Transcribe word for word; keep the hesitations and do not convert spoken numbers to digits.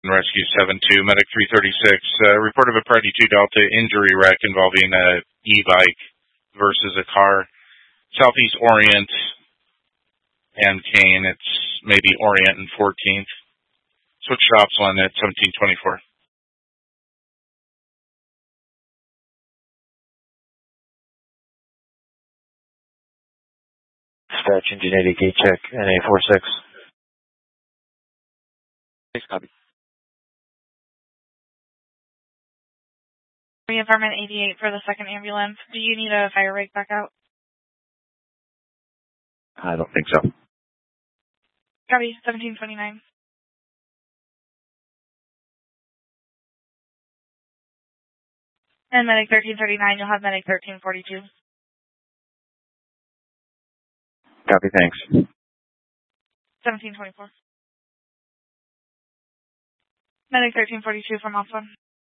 Rescue seven two, Medic three thirty-six. Uh, report of a Party two Delta injury wreck involving a e-bike versus a car. Southeast Orient and Kane. It's maybe Orient and fourteenth. Switch shops one at seventeen twenty-four. Dispatch engine eighty, gate check, N A four six. Please copy. Reinforcement eighty-eight for the second ambulance. Do you need a fire rake back out? I don't think so. Copy, seventeen twenty-nine. And Medic thirteen thirty-nine, you'll have Medic thirteen forty-two. Copy, thanks. seventeen twenty-four. Medic thirteen forty-two from Alpha.